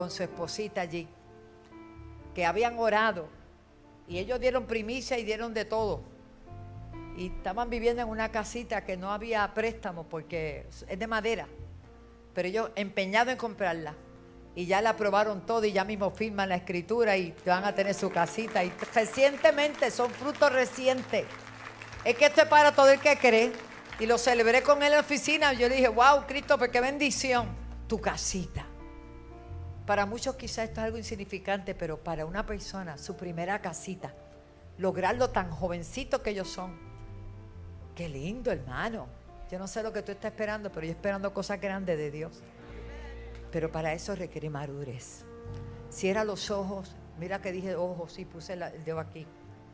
con su esposita allí, que habían orado, y ellos dieron primicia y dieron de todo, y estaban viviendo en una casita que no había préstamo porque es de madera, pero ellos empeñados en comprarla, y ya la aprobaron todo y ya mismo firman la escritura y van a tener su casita, y recientemente, son frutos recientes. Es que esto es para todo el que cree, y lo celebré con él en la oficina. Yo le dije, wow, Christopher, qué bendición, tu casita. Para muchos quizás esto es algo insignificante, pero para una persona, su primera casita, lograrlo tan jovencito que ellos son, qué lindo, hermano. Yo no sé lo que tú estás esperando, pero yo esperando cosas grandes de Dios. Pero para eso requiere madurez. Cierra los ojos. Mira que dije ojos, sí, puse el dedo aquí.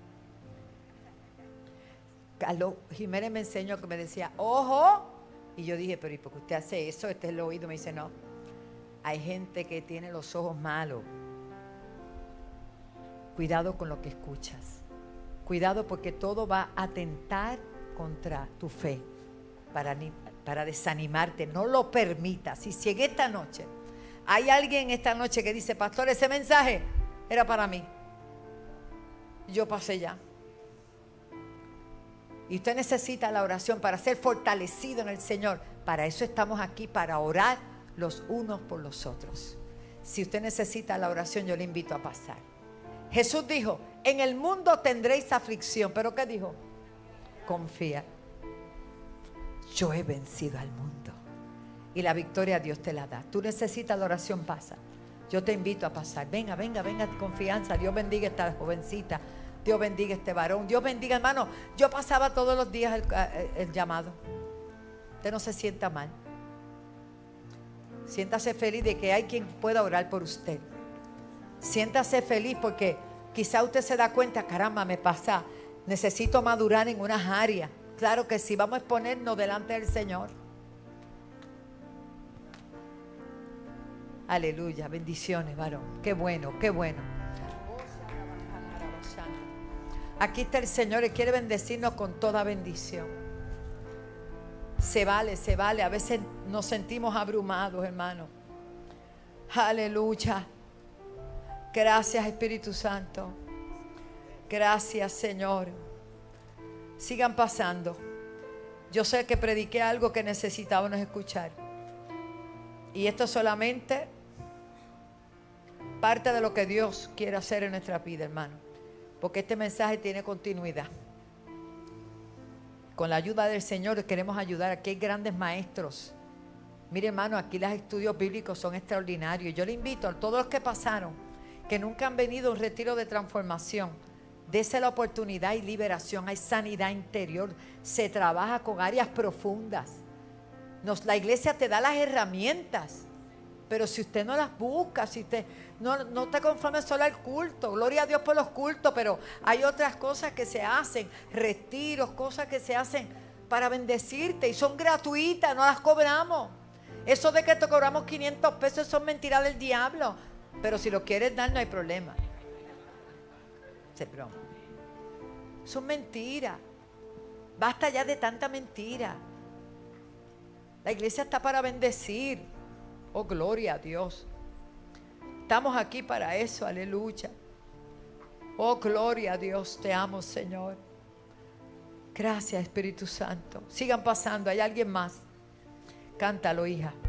Carlos Jiménez me enseñó que me decía, ojo. Y yo dije, pero ¿y por qué usted hace eso? Este es el oído. Me dice, no. Hay gente que tiene los ojos malos. Cuidado con lo que escuchas. Cuidado, porque todo va a atentar contra tu fe para desanimarte. No lo permitas. Y si en esta noche hay alguien esta noche que dice, pastor, ese mensaje era para mí, yo pasé ya, y usted necesita la oración para ser fortalecido en el Señor, para eso estamos aquí, para orar los unos por los otros. Si usted necesita la oración, yo le invito a pasar. Jesús dijo, en el mundo tendréis aflicción, pero ¿qué dijo? Confía, yo he vencido al mundo, y la victoria Dios te la da. Tú necesitas la oración, pasa. Yo te invito a pasar. Venga, venga, venga, confianza. Dios bendiga a esta jovencita, Dios bendiga a este varón, Dios bendiga, hermano. Yo pasaba todos los días el llamado. Usted no se sienta mal. Siéntase feliz de que hay quien pueda orar por usted. Siéntase feliz porque quizá usted se da cuenta, caramba, me pasa, necesito madurar en unas áreas. Claro que sí, vamos a exponernos delante del Señor. Aleluya, bendiciones, varón. Qué bueno, qué bueno. Aquí está el Señor y quiere bendecirnos con toda bendición. Se vale, se vale. A veces nos sentimos abrumados, hermano. Aleluya. Gracias, Espíritu Santo. Gracias, Señor. Sigan pasando. Yo sé que prediqué algo que necesitábamos escuchar. Y esto es solamente parte de lo que Dios quiere hacer en nuestra vida, hermano. Porque este mensaje tiene continuidad. Con la ayuda del Señor queremos ayudar. Aquí hay grandes maestros. Mire, hermano, aquí los estudios bíblicos son extraordinarios. Yo le invito a todos los que pasaron, que nunca han venido a un retiro de transformación, dese la oportunidad y liberación. Hay sanidad interior. Se trabaja con áreas profundas. La iglesia te da las herramientas, pero si usted no las busca, si usted no te conforme solo al culto, gloria a Dios por los cultos, pero hay otras cosas que se hacen, retiros, cosas que se hacen para bendecirte y son gratuitas, no las cobramos. Eso de que te cobramos 500 pesos son mentiras del diablo, pero si lo quieres dar no hay problema. Son mentiras. Basta ya de tanta mentira. La iglesia está para bendecir. Oh, gloria a Dios. Estamos aquí para eso, aleluya. Oh, gloria a Dios, te amo, Señor. Gracias, Espíritu Santo. Sigan pasando, hay alguien más. Cántalo, hija.